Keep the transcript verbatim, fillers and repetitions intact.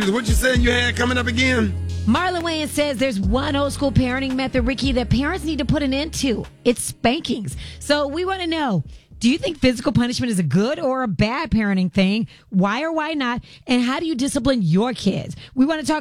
What you saying you had coming up again? Marlon Wayans says there's one old school parenting method, Ricky, that parents need to put an end to. It's spankings. So we want to know, do you think physical punishment is a good or a bad parenting thing? Why or why not? And how do you discipline your kids? We want to talk